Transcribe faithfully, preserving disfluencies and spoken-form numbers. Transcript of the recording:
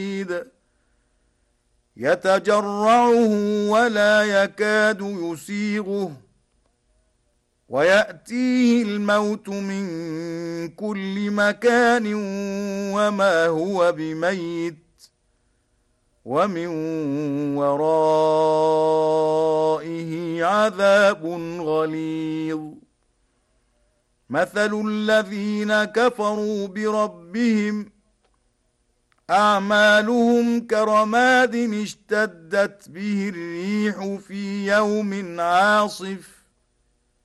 يتجرعه ولا يكاد يسيغه ويأتيه الموت من كل مكان وما هو بميت ومن ورائه عذاب غليظ. مثل الذين كفروا بربهم أعمالهم كرماد اشتدت به الريح في يوم عاصف